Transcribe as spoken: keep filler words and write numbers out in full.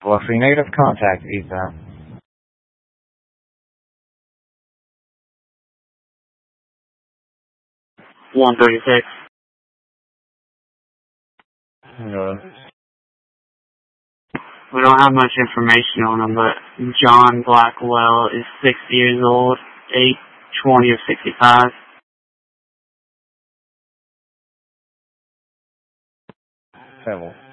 Velocity negative, contact eval. one thirty-six. Uh, We don't have much information on him, but John Blackwell is sixty years old, eight twenty of sixty-five. Several.